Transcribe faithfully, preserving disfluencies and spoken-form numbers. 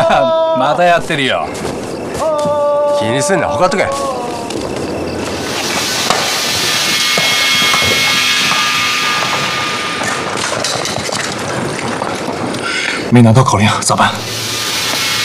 またやってるよ。 気にすんな、ほかっとけ。 没拿到口令，咋办？